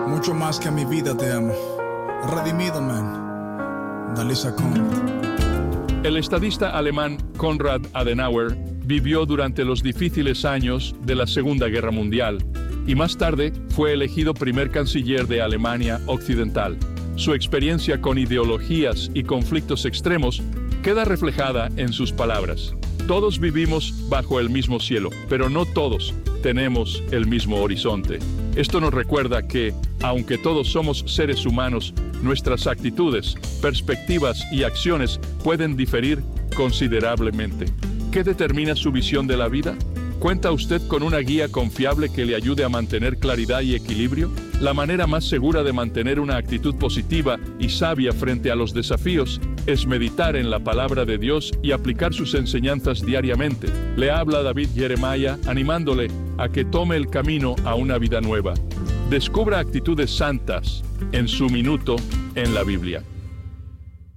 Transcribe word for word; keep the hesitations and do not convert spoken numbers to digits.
Mucho más que a mi vida te amo. Redimido, man. Dalisa Con. El estadista alemán Konrad Adenauer vivió durante los difíciles años de la Segunda Guerra Mundial y más tarde fue elegido primer canciller de Alemania Occidental. Su experiencia con ideologías y conflictos extremos queda reflejada en sus palabras. Todos vivimos bajo el mismo cielo, pero no todos tenemos el mismo horizonte. Esto nos recuerda que, aunque todos somos seres humanos, nuestras actitudes, perspectivas y acciones pueden diferir considerablemente. ¿Qué determina su visión de la vida? ¿Cuenta usted con una guía confiable que le ayude a mantener claridad y equilibrio? La manera más segura de mantener una actitud positiva y sabia frente a los desafíos es meditar en la palabra de Dios y aplicar sus enseñanzas diariamente. Le habla David Jeremiah, animándole a que tome el camino a una vida nueva. Descubra actitudes santas en su minuto en la Biblia.